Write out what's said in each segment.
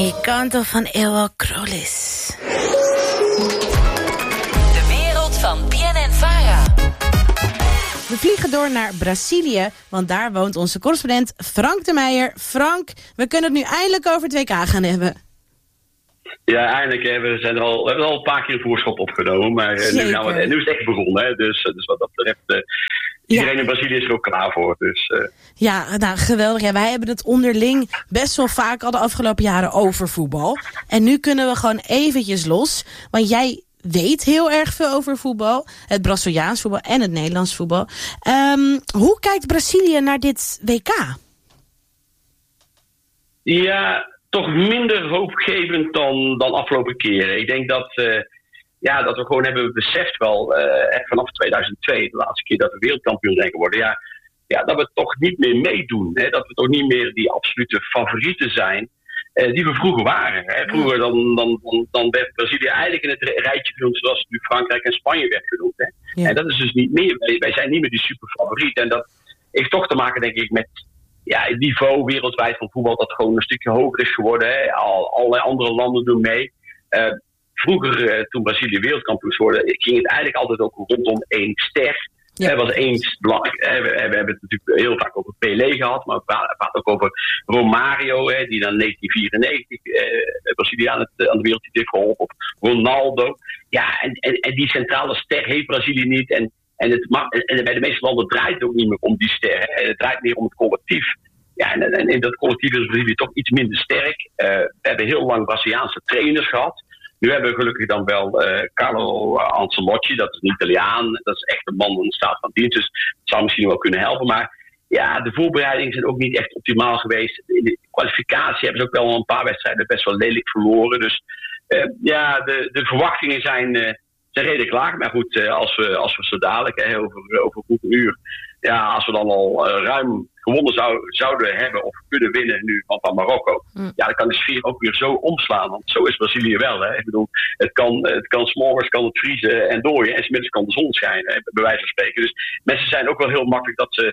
Mi canto van Ewa Krolis. De wereld van BNN-Vara. We vliegen door naar Brazilië, want daar woont onze correspondent Frank de Meijer. Frank, we kunnen het nu eindelijk over het WK gaan hebben. Ja, eindelijk. We hebben al een paar keer een voorschot opgenomen. Maar nu is het echt begonnen. Hè? Dus wat dat betreft, iedereen in Brazilië is er ook klaar voor. Dus, Ja, nou geweldig. Ja, wij hebben het onderling best wel vaak al de afgelopen jaren over voetbal. En nu kunnen we gewoon eventjes los. Want jij weet heel erg veel over voetbal. Het Braziliaans voetbal en het Nederlands voetbal. Hoe kijkt Brazilië naar dit WK? Ja, toch minder hoopgevend dan afgelopen keren. Ik denk dat we gewoon hebben beseft wel, vanaf 2002, de laatste keer dat we wereldkampioen zijn geworden, dat we toch niet meer meedoen. Hè? Dat we toch niet meer die absolute favorieten zijn die we vroeger waren. Hè? Vroeger dan werd Brazilië eigenlijk in het rijtje genoemd zoals nu Frankrijk en Spanje werd genoemd. Hè? Ja. En dat is dus niet meer. Wij zijn niet meer die superfavoriet. En dat heeft toch te maken, denk ik, met het niveau wereldwijd van voetbal dat gewoon een stukje hoger is geworden. Hè? Allerlei andere landen doen mee. Vroeger, toen Brazilië wereldkampioen geworden, ging het eigenlijk altijd ook rondom één ster. Ja. Was eens belangrijk. We hebben het natuurlijk heel vaak over Pelé gehad, maar we praten ook over Romario, die dan 1994 Brazilië aan de wereldtitel heeft geholpen. Of Ronaldo. Ja, en die centrale ster heeft Brazilië niet. En bij de meeste landen draait het ook niet meer om die ster. Het draait meer om het collectief. Ja, en in dat collectief is Brazilië toch iets minder sterk. We hebben heel lang Braziliaanse trainers gehad. Nu hebben we gelukkig dan wel Carlo Ancelotti, dat is een Italiaan. Dat is echt een man in staat van dienst, dus dat zou misschien wel kunnen helpen. Maar ja, de voorbereidingen zijn ook niet echt optimaal geweest. In de kwalificatie hebben ze ook wel een paar wedstrijden best wel lelijk verloren. Dus de verwachtingen zijn redelijk laag. Maar goed, als we zo dadelijk, over hoeveel uur, als we dan al ruim gewonnen zouden hebben of kunnen winnen nu van Marokko. Dan kan de sfeer ook weer zo omslaan. Want zo is Brazilië wel. Hè. Ik bedoel, het kan 's morgens kan het vriezen en dooien. En 's middags kan de zon schijnen, bij wijze van spreken. Dus mensen zijn ook wel heel makkelijk dat ze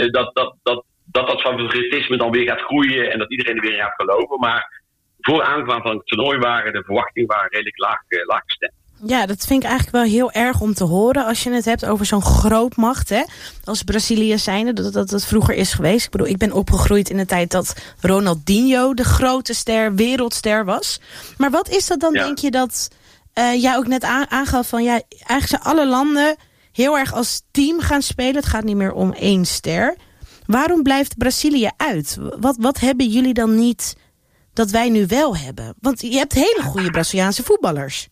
dat favoritisme dan weer gaat groeien en dat iedereen er weer in gaat geloven. Maar voor aanvang van het toernooi waren de verwachtingen redelijk laag gestemd. Ja, dat vind ik eigenlijk wel heel erg om te horen als je het hebt over zo'n grootmacht, hè, als Brazilië zijnde, dat het vroeger is geweest. Ik bedoel, ik ben opgegroeid in de tijd dat Ronaldinho de grote ster, wereldster was. Maar wat is dat dan, denk je, dat jij ook net aangaf van, eigenlijk zijn alle landen heel erg als team gaan spelen. Het gaat niet meer om één ster. Waarom blijft Brazilië uit? Wat hebben jullie dan niet dat wij nu wel hebben? Want je hebt hele goede Braziliaanse voetballers.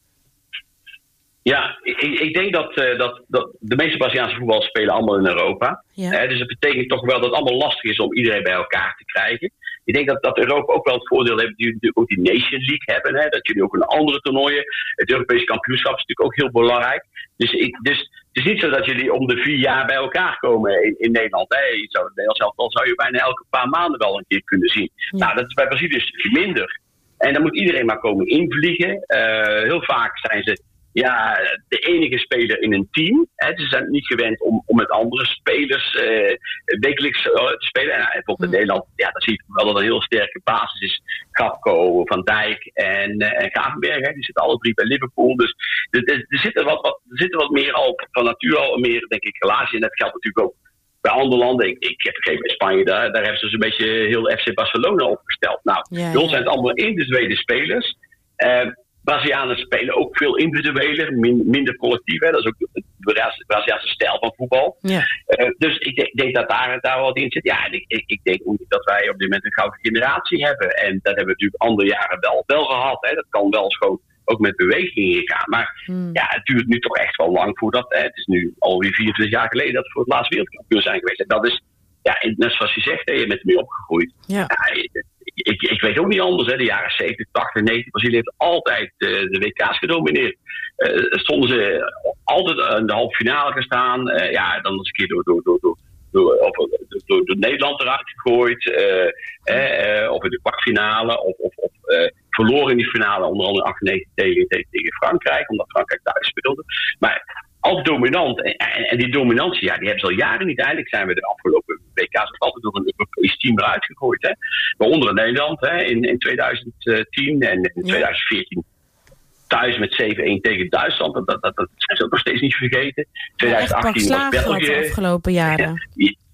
Ja, ik denk dat de meeste Braziliaanse voetballers spelen allemaal in Europa. Ja. Dus dat betekent toch wel dat het allemaal lastig is om iedereen bij elkaar te krijgen. Ik denk dat Europa ook wel het voordeel heeft dat jullie ook die Nation League hebben. Hè? Dat jullie ook een andere toernooien. Het Europese kampioenschap is natuurlijk ook heel belangrijk. Dus het is niet zo dat jullie om de 4 jaar bij elkaar komen in Nederland. Hè? Dan zou je bijna elke paar maanden wel een keer kunnen zien. Ja. Nou, dat is bij Brazilië een stukje minder. En dan moet iedereen maar komen invliegen. Heel vaak zijn ze de enige speler in een team. Ze zijn niet gewend om met andere spelers wekelijks te spelen. En bijvoorbeeld in Nederland, dan zie je wel dat een heel sterke basis is. Gakpo, Van Dijk en Gravenberch. Die zitten alle 3 bij Liverpool. Dus er zitten wat meer al van nature al meer, denk ik, relatie. En dat geldt natuurlijk ook bij andere landen. Ik heb begrepen in Spanje, daar hebben ze dus een beetje heel FC Barcelona opgesteld. Nou, bij ons zijn het allemaal individuele spelers. Brazilianen spelen ook veel individueler, minder collectief. Hè? Dat is ook de Braziliaanse stijl van voetbal. Ja. Dus ik denk dat daar wat in zit. Ja, en ik denk ook dat wij op dit moment een gouden generatie hebben. En dat hebben we natuurlijk andere jaren wel gehad. Hè? Dat kan wel eens gewoon ook met bewegingen gaan. Maar het duurt nu toch echt wel lang voordat. Het is nu alweer 24 jaar geleden dat we voor het laatst wereldkampioen zijn geweest. En dat is, net zoals je zegt, je bent ermee opgegroeid. Ja. Ik weet ook niet anders. Hè. De jaren 70, 80, 90. Brazilië heeft altijd de WK's gedomineerd. Stonden ze altijd in de halve finale gestaan. Dan eens een keer door Nederland eruit gegooid. Of in de kwartfinale. Of verloren in die finale. Onder andere 98 tegen Frankrijk. Omdat Frankrijk thuis speelde. Maar altijd dominant. En die dominantie, die hebben ze al jaren niet. Eigenlijk zijn we de afgelopen WK's wordt altijd door een Europees team eruit gegooid. Hè. Waaronder in Nederland in 2010 en in 2014 thuis met 7-1 tegen Duitsland. Dat zijn ze ook nog steeds niet vergeten. 2018 was België. De afgelopen jaren.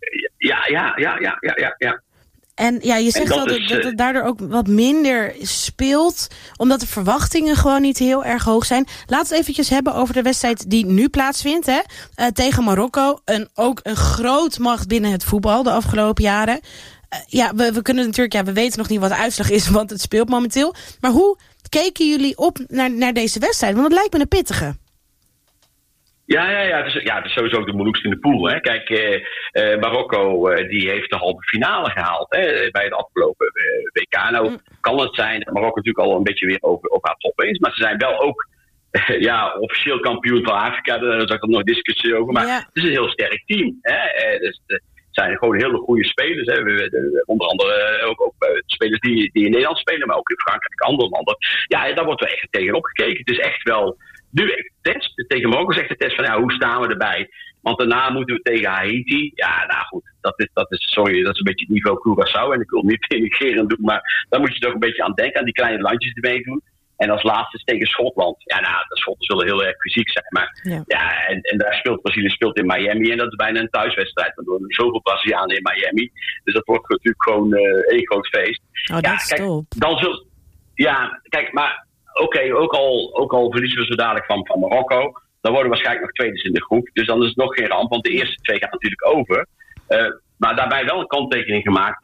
Ja. En ja, je zegt dat het daardoor ook wat minder speelt, omdat de verwachtingen gewoon niet heel erg hoog zijn. Laten we het eventjes hebben over de wedstrijd die nu plaatsvindt, hè? Tegen Marokko. Ook een grootmacht binnen het voetbal de afgelopen jaren. We kunnen natuurlijk, we weten nog niet wat de uitslag is, want het speelt momenteel. Maar hoe keken jullie op naar deze wedstrijd? Want het lijkt me een pittige. Ja, het is sowieso ook de moeilijkste in de pool. Hè. Kijk, Marokko die heeft de halve finale gehaald bij het afgelopen WK. Nou kan het zijn dat Marokko natuurlijk al een beetje weer op haar top is. Maar ze zijn wel ook officieel kampioen van Afrika. Daar is ook nog discussie over. Maar het is een heel sterk team. Hè. Dus het zijn gewoon hele goede spelers. Hè. Onder andere ook spelers die in Nederland spelen, maar ook in Frankrijk en andere landen. Ja, daar wordt wel echt tegenop gekeken. Het is echt wel nu echt de test. Tegen Marokko is echt de test van hoe staan we erbij. Want daarna moeten we tegen Haiti. Ja, nou goed, dat is een beetje het niveau Curaçao. En ik wil niet denigrerend doen, maar daar moet je toch een beetje aan denken. Aan die kleine landjes die meedoen. En als laatste is tegen Schotland. Ja, de Schotten zullen heel erg fysiek zijn. Maar en daar speelt Brazilië in Miami. En dat is bijna een thuiswedstrijd. Want er worden zoveel Brazilianen in Miami. Dus dat wordt natuurlijk gewoon één groot feest. Oh, dat is top. Dan zult... Ja, kijk, maar oké, ook al verliezen we zo dadelijk van Marokko, dan worden we waarschijnlijk nog tweede in de groep. Dus dan is het nog geen ramp, want de eerste twee gaan natuurlijk over. Maar daarbij wel een kanttekening gemaakt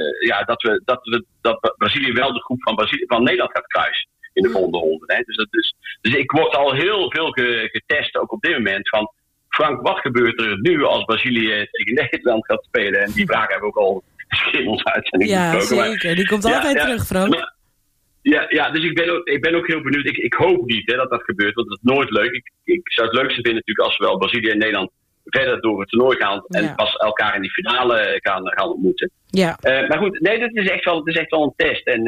dat Brazilië wel de groep van Nederland gaat kruisen in de volgende ronde. Hè. Dus ik word al heel veel getest, ook op dit moment, van Frank, wat gebeurt er nu als Brazilië tegen Nederland gaat spelen? En die vraag hebben we ook al in onze uitzending besproken. Ja, zeker. Die komt altijd terug, Frank. Dus ik ben ook heel benieuwd. Ik hoop niet dat gebeurt, want dat is nooit leuk. Ik zou het leukste vinden natuurlijk als zowel Brazilië en Nederland verder door het toernooi gaan en pas elkaar in die finale gaan ontmoeten. Ja. Maar goed, nee, het is echt wel een test. En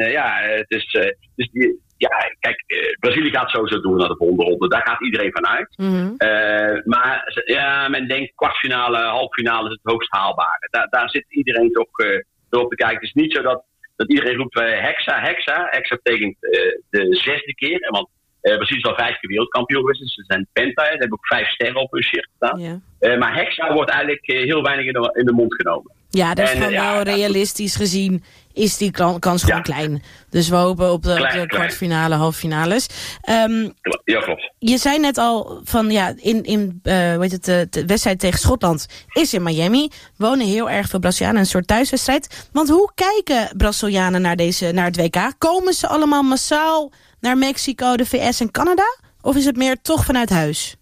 kijk, Brazilië gaat sowieso door naar de volgende ronde. Daar gaat iedereen van uit. Mm-hmm. Maar men denkt kwartfinale, halffinale is het hoogst haalbare. Daar zit iedereen toch op te kijken. Het is niet zo dat iedereen roept Hexa. Hexa betekent de 6e keer. Want Brazilië is al 5 keer wereldkampioen geweest. Dus ze zijn penta. Ze hebben ook 5 sterren op hun shirt gedaan. Yeah. Maar Hexa wordt eigenlijk heel weinig in de mond genomen. Ja, dat is gewoon wel realistisch gezien is die kans gewoon klein. Dus we hopen op de kwartfinale, halffinales. Ja, klopt. Je zei net al van de wedstrijd tegen Schotland is in Miami. Wonen heel erg veel Brazilianen, een soort thuiswedstrijd. Want hoe kijken Brazilianen naar het WK? Komen ze allemaal massaal naar Mexico, de VS en Canada? Of is het meer toch vanuit huis?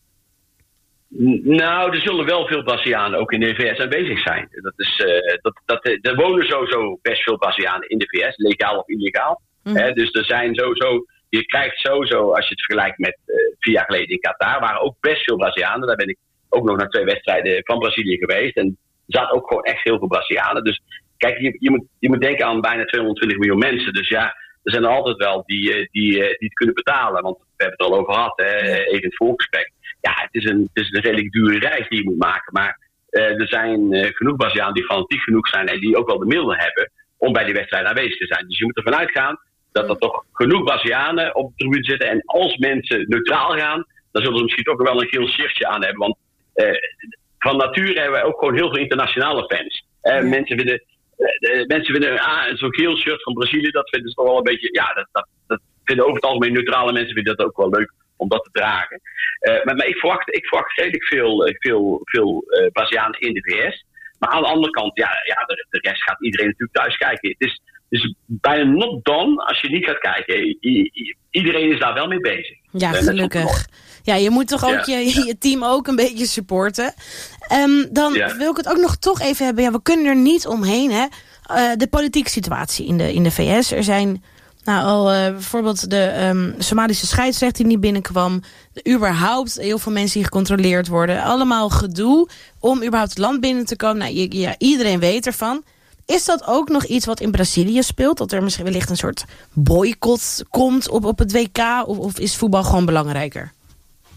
Nou, er zullen wel veel Brazilianen ook in de VS aanwezig zijn. Er wonen sowieso best veel Brazilianen in de VS, legaal of illegaal. Mm-hmm. Dus er zijn je krijgt sowieso, als je het vergelijkt met 4 jaar geleden in Qatar, waren ook best veel Brazilianen. Daar ben ik ook nog naar 2 wedstrijden van Brazilië geweest. En er zaten ook gewoon echt heel veel Brazilianen. Dus kijk, je moet denken aan bijna 220 miljoen mensen. Dus ja, er zijn er altijd wel die het kunnen betalen. Want we hebben het al over gehad, even in het voorgesprek. Ja, het is een redelijk dure reis die je moet maken. Maar er zijn genoeg Brazilianen die fanatiek genoeg zijn en die ook wel de middelen hebben om bij die wedstrijd aanwezig te zijn. Dus je moet ervan uitgaan dat er toch genoeg Brazilianen op de tribune zitten. En als mensen neutraal gaan, dan zullen ze misschien toch wel een geel shirtje aan hebben. Want van nature hebben wij ook gewoon heel veel internationale fans. Mensen vinden zo'n geel shirt van Brazilië, dat vinden ze toch wel een beetje... dat vinden over het algemeen neutrale mensen vinden dat ook wel leuk om dat te dragen. Maar ik verwacht redelijk veel Brazilianen in de VS. Maar aan de andere kant, de rest gaat iedereen natuurlijk thuis kijken. Het is bijna not done als je niet gaat kijken. Iedereen is daar wel mee bezig. Ja, gelukkig. Ja, je moet toch ook je team ook een beetje supporten. Dan wil ik het ook nog toch even hebben. Ja, we kunnen er niet omheen, hè. De politieke situatie in de VS. Er zijn bijvoorbeeld de Somalische scheidsrechter die niet binnenkwam. Überhaupt heel veel mensen die gecontroleerd worden. Allemaal gedoe om überhaupt het land binnen te komen. Nou, iedereen weet ervan. Is dat ook nog iets wat in Brazilië speelt? Dat er misschien wellicht een soort boycott komt op het WK? Of is voetbal gewoon belangrijker?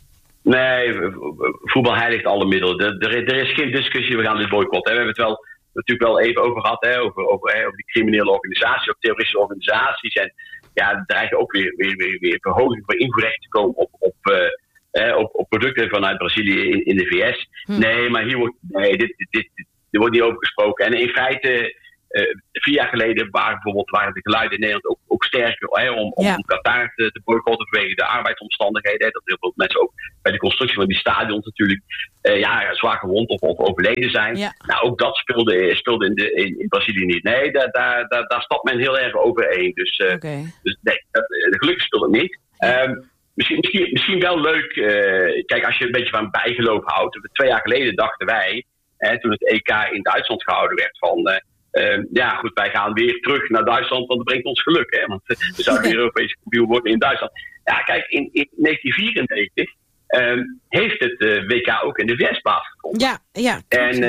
Nee, voetbal heiligt alle middelen. Er is geen discussie, we gaan dit boycotten. We hebben het wel natuurlijk wel even over gehad, over die criminele organisaties, ook terroristische organisaties. En ja, er dreigen ook weer verhoging voor invoerrechten te komen op producten vanuit Brazilië in de VS. Nee, maar hier wordt niet over gesproken. En in feite, 4 jaar geleden waren de geluiden in Nederland ook sterker om Qatar te boycotten vanwege de arbeidsomstandigheden. Dat heel veel mensen ook bij de constructie van die stadions natuurlijk zwaar gewond of overleden zijn. Ja. Nou, ook dat speelde in Brazilië niet. Nee, daar stapt men heel erg overeen. Dus nee, gelukkig speelde het niet. Misschien wel leuk, kijk, als je een beetje van bijgeloof houdt. 2 jaar geleden dachten wij, toen het EK in Duitsland gehouden werd, van wij gaan weer terug naar Duitsland, want dat brengt ons geluk. Hè? Want we zouden weer Europees kampioen worden in Duitsland. Ja, kijk, in 1994 heeft het WK ook in de VS plaatsgevonden. Ja. En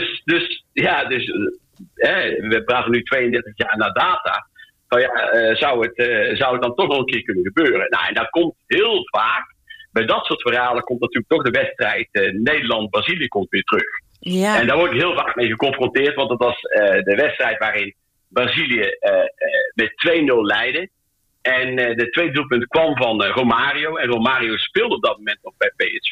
we praten nu 32 jaar na data. Zou het dan toch nog een keer kunnen gebeuren? Nou, en dat komt heel vaak. Bij dat soort verhalen komt natuurlijk toch de wedstrijd Nederland-Brazilië komt weer terug. Ja. En daar word ik heel vaak mee geconfronteerd, want dat was de wedstrijd waarin Brazilië met 2-0 leidde. En de tweede doelpunt kwam van Romario. En Romario speelde op dat moment nog bij PSV.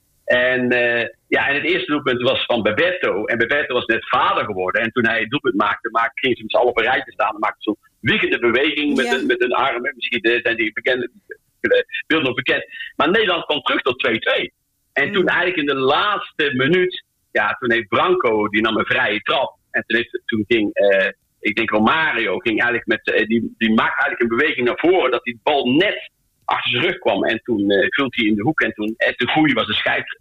En het eerste doelpunt was van Bebeto. En Bebeto was net vader geworden. En toen hij het doelpunt maakte, ging ze met z'n allen op een rijtje staan. En maakte zo'n wiegende beweging met een arm. Misschien zijn die bekende beelden nog bekend. Maar Nederland kwam terug tot 2-2. En toen eigenlijk in de laatste minuut, toen heeft Branco, die nam een vrije trap. En toen ging, ik denk Romario, ging eigenlijk die maakte eigenlijk een beweging naar voren, dat die bal net achter zijn rug kwam. En toen viel hij in de hoek. En toen de Goeie was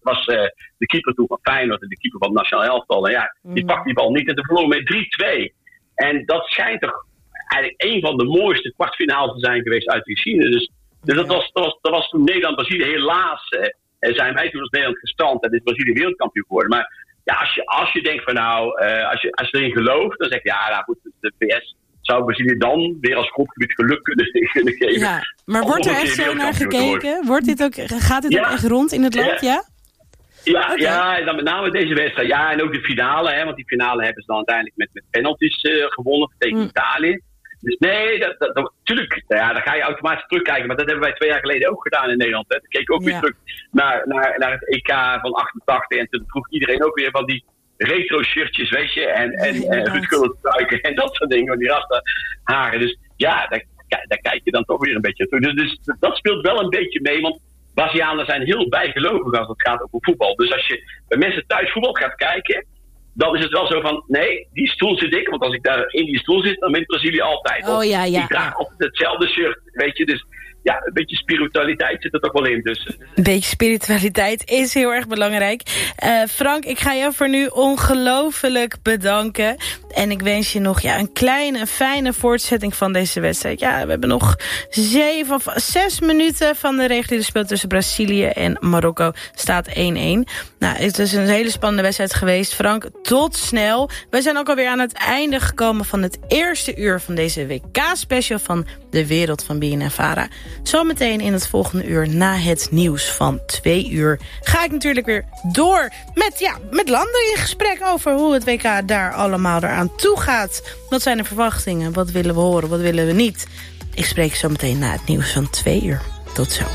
de keeper toen van Feyenoord en de keeper van het Nationaal Elftal. En die pakte die bal niet. En toen verloor met 3-2. En dat schijnt toch eigenlijk een van de mooiste kwartfinales te zijn geweest uit de geschiedenis. Dus dat was toen Nederland-Brazilië. Helaas zijn wij toen als Nederland gestrand en is Brazilië wereldkampioen geworden. Maar als je denkt van als je erin gelooft, dan zeg je de VS zou Brazilië dan weer als groepgebied geluk kunnen geven. Ja, maar wordt er echt zo naar gekeken? Gaat dit ook echt rond in het land? Ja, en dan met name deze wedstrijd. Ja, en ook de finale, want die finale hebben ze dan uiteindelijk met penalties gewonnen tegen Italië. Dus nee, natuurlijk, dan ga je automatisch terugkijken. Maar dat hebben wij 2 jaar geleden ook gedaan in Nederland. Hè. Dan keek ik ook weer terug naar het EK van 88. En toen vroeg iedereen ook weer van die retro shirtjes, weet je. En Ruud Gullit en dat soort dingen. Die rasta haren. Dus daar kijk je dan toch weer een beetje terug. Dus dat speelt wel een beetje mee. Want Brazilianen zijn heel bijgelovig als het gaat over voetbal. Dus als je bij mensen thuis voetbal gaat kijken, dan is het wel zo van, nee, die stoel zit ik. Want als ik daar in die stoel zit, dan wint Brazilië altijd. Ik draag altijd hetzelfde shirt, weet je. Dus een beetje spiritualiteit zit er toch wel in. Dus. Een beetje spiritualiteit is heel erg belangrijk. Frank, ik ga jou voor nu ongelooflijk bedanken. En ik wens je nog een kleine, fijne voortzetting van deze wedstrijd. Ja, we hebben nog 6 minuten van de reguliere spel tussen Brazilië en Marokko. Staat 1-1. Nou, het is een hele spannende wedstrijd geweest. Frank, tot snel. We zijn ook alweer aan het einde gekomen van het eerste uur van deze WK-special van de wereld van BNN-Vara. Zometeen in het volgende uur na het nieuws van 2 uur ga ik natuurlijk weer door met landen in gesprek over hoe het WK daar allemaal eraan toe gaat. Wat zijn de verwachtingen? Wat willen we horen? Wat willen we niet? Ik spreek zometeen na het nieuws van 2 uur. Tot zo.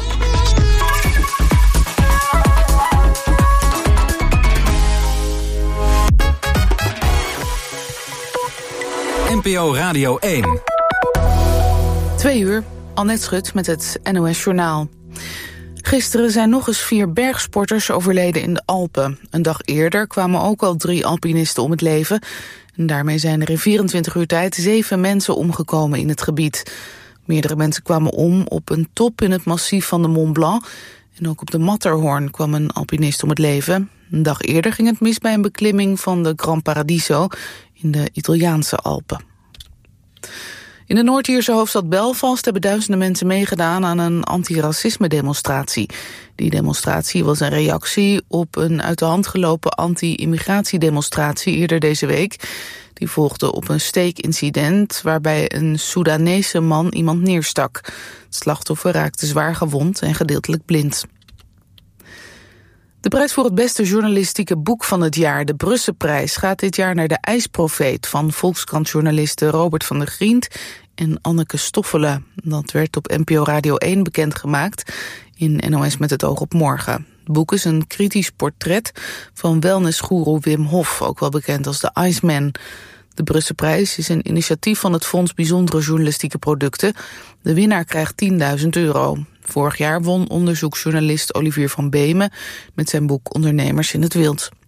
NPO Radio 1. 2 uur, Annette Schut met het NOS Journaal. Gisteren zijn nog eens 4 bergsporters overleden in de Alpen. Een dag eerder kwamen ook al 3 alpinisten om het leven. En daarmee zijn er in 24 uur tijd 7 mensen omgekomen in het gebied. Meerdere mensen kwamen om op een top in het massief van de Mont Blanc. En ook op de Matterhorn kwam een alpinist om het leven. Een dag eerder ging het mis bij een beklimming van de Gran Paradiso in de Italiaanse Alpen. In de Noord-Ierse hoofdstad Belfast hebben duizenden mensen meegedaan aan een antiracisme-demonstratie. Die demonstratie was een reactie op een uit de hand gelopen anti-immigratiedemonstratie eerder deze week. Die volgde op een steekincident waarbij een Soedanese man iemand neerstak. Het slachtoffer raakte zwaar gewond en gedeeltelijk blind. De prijs voor het beste journalistieke boek van het jaar, de Brusselprijs, gaat dit jaar naar De IJsprofeet van Volkskrant-journalisten Robert van der Griend en Anneke Stoffelen. Dat werd op NPO Radio 1 bekendgemaakt in NOS met het oog op morgen. Het boek is een kritisch portret van wellnessgoeroe Wim Hof, ook wel bekend als de Iceman. De Brusselprijs is een initiatief van het Fonds Bijzondere Journalistieke Producten. De winnaar krijgt €10.000. Vorig jaar won onderzoeksjournalist Olivier van Beemen met zijn boek Ondernemers in het Wild.